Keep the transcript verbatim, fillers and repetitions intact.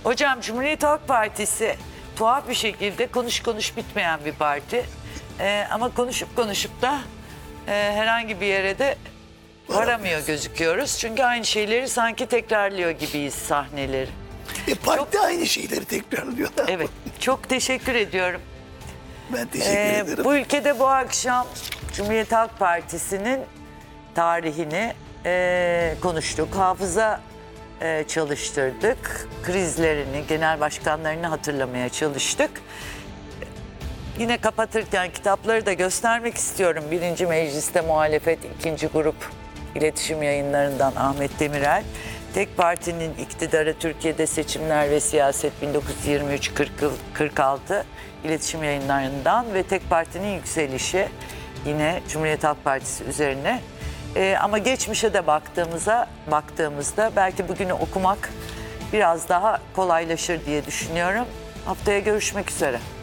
Hocam Cumhuriyet Halk Partisi tuhaf bir şekilde konuş konuş bitmeyen bir parti. Ee, ama konuşup konuşup da e, herhangi bir yere de varamıyor gözüküyoruz. Çünkü aynı şeyleri sanki tekrarlıyor gibiyiz sahneleri. E, parti Çok- aynı şeyleri tekrarlıyorlar. Evet, çok teşekkür ediyorum. Ben teşekkür Ee, ederim. bu ülkede bu akşam Cumhuriyet Halk Partisi'nin tarihini e, konuştuk. Hafıza e, çalıştırdık. Krizlerini, genel başkanlarını hatırlamaya çalıştık. Yine kapatırken kitapları da göstermek istiyorum. Birinci Mecliste Muhalefet, ikinci Grup İletişim Yayınlarından Ahmet Demirel. Tek partinin iktidarı Türkiye'de seçimler ve siyaset bin dokuz yüz yirmi üç kırk altı İletişim Yayınlarından ve tek partinin yükselişi yine Cumhuriyet Halk Partisi üzerine. Ee, ama geçmişe de baktığımızda, baktığımızda belki bugünü okumak biraz daha kolaylaşır diye düşünüyorum. Haftaya görüşmek üzere.